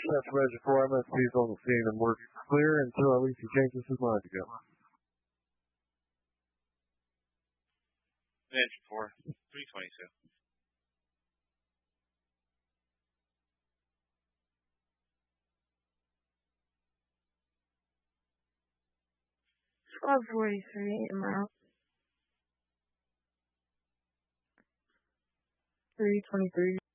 That's Register 4 MSP's on the scene, and we're clear until at least he changes his mind again. Engine 4, 322. Twelve 43 amount. 323.